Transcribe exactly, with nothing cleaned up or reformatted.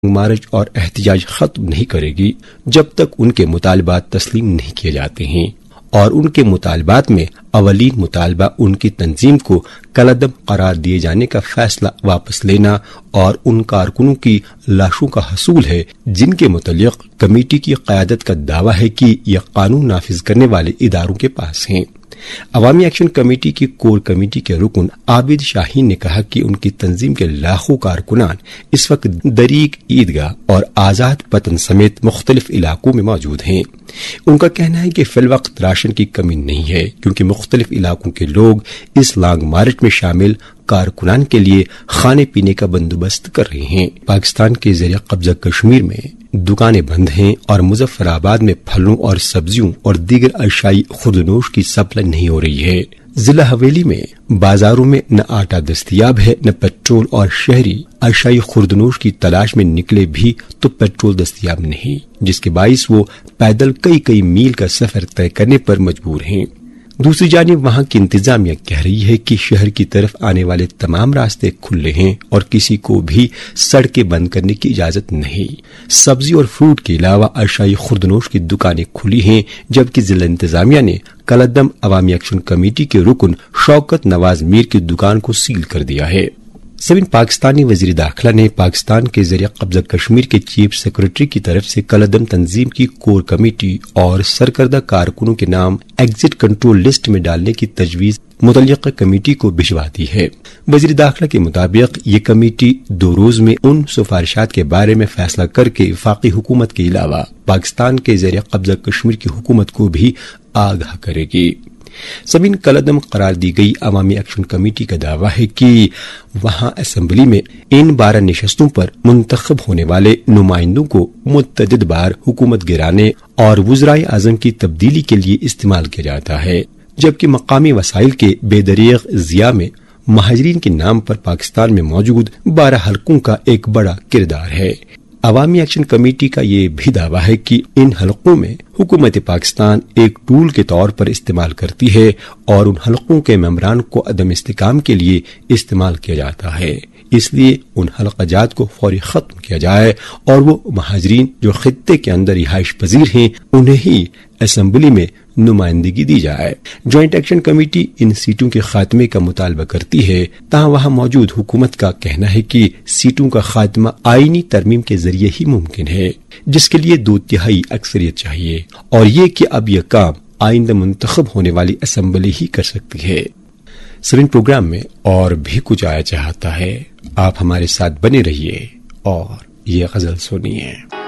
مارچ اور احتجاج ختم نہیں کرے گی جب تک ان کے مطالبات تسلیم نہیں کیے جاتے ہیں، اور ان کے مطالبات میں اولین مطالبہ ان کی تنظیم کو کالعدم قرار دیے جانے کا فیصلہ واپس لینا اور ان کارکنوں کی لاشوں کا حصول ہے جن کے متعلق کمیٹی کی قیادت کا دعویٰ ہے کہ یہ قانون نافذ کرنے والے اداروں کے پاس ہیں۔ عوامی ایکشن کمیٹی کی کور کمیٹی کے رکن عابد شاہین نے کہا کہ ان کی تنظیم کے لاکھوں کارکنان اس وقت دریق عیدگاہ اور آزاد پتن سمیت مختلف علاقوں میں موجود ہیں۔ ان کا کہنا ہے کہ فی الوقت راشن کی کمی نہیں ہے کیونکہ مختلف علاقوں کے لوگ اس لانگ مارچ میں شامل کارکنان کے لیے کھانے پینے کا بندوبست کر رہے ہیں۔ پاکستان کے زیر قبضہ کشمیر میں دکانیں بند ہیں اور مظفر آباد میں پھلوں اور سبزیوں اور دیگر اشیاء خوردنوش کی سپلائی نہیں ہو رہی ہے۔ ضلع حویلی میں بازاروں میں نہ آٹا دستیاب ہے نہ پیٹرول، اور شہری اشیاء خوردنوش کی تلاش میں نکلے بھی تو پیٹرول دستیاب نہیں، جس کے باعث وہ پیدل کئی کئی میل کا سفر طے کرنے پر مجبور ہیں۔ دوسری جانب وہاں کی انتظامیہ کہہ رہی ہے کہ شہر کی طرف آنے والے تمام راستے کھلے ہیں اور کسی کو بھی سڑکیں بند کرنے کی اجازت نہیں۔ سبزی اور فروٹ کے علاوہ اشیاء خوردنوش کی دکانیں کھلی ہیں، جبکہ ضلع انتظامیہ نے کالعدم عوامی ایکشن کمیٹی کے رکن شوکت نواز میر کی دکان کو سیل کر دیا ہے۔ سبین پاکستانی وزیر داخلہ نے پاکستان کے زیر قبضہ کشمیر کے چیف سیکرٹری کی طرف سے کالعدم تنظیم کی کور کمیٹی اور سرکردہ کارکنوں کے نام ایگزٹ کنٹرول لسٹ میں ڈالنے کی تجویز متعلقہ کمیٹی کو بھجوا دی ہے۔ وزیر داخلہ کے مطابق یہ کمیٹی دو روز میں ان سفارشات کے بارے میں فیصلہ کر کے وفاقی حکومت کے علاوہ پاکستان کے زیر قبضہ کشمیر کی حکومت کو بھی آگاہ کرے گی۔ سبین کالعدم قرار دی گئی عوامی ایکشن کمیٹی کا دعویٰ ہے کہ وہاں اسمبلی میں ان بارہ نشستوں پر منتخب ہونے والے نمائندوں کو متعدد بار حکومت گرانے اور وزرائے اعظم کی تبدیلی کے لیے استعمال کیا جاتا ہے، جبکہ مقامی وسائل کے بے دریغ ضیاع میں مہاجرین کے نام پر پاکستان میں موجود بارہ حلقوں کا ایک بڑا کردار ہے۔ عوامی ایکشن کمیٹی کا یہ بھی دعویٰ ہے کہ ان حلقوں میں حکومت پاکستان ایک ٹول کے طور پر استعمال کرتی ہے اور ان حلقوں کے ممبران کو عدم استحکام کے لیے استعمال کیا جاتا ہے، اس لیے ان حلقہ جات کو فوری ختم کیا جائے اور وہ مہاجرین جو خطے کے اندر رہائش پذیر ہیں انہیں ہی اسمبلی میں نمائندگی دی جائے۔ جوائنٹ ایکشن کمیٹی ان سیٹوں کے خاتمے کا مطالبہ کرتی ہے، تاہم وہاں موجود حکومت کا کہنا ہے کہ سیٹوں کا خاتمہ آئینی ترمیم کے ذریعے ہی ممکن ہے، جس کے لیے دو تہائی اکثریت چاہیے، اور یہ کہ اب یہ کام آئندہ منتخب ہونے والی اسمبلی ہی کر سکتی ہے۔ سرین پروگرام میں اور بھی کچھ آیا چاہتا ہے، آپ ہمارے ساتھ بنے رہیے اور یہ غزل سنیے۔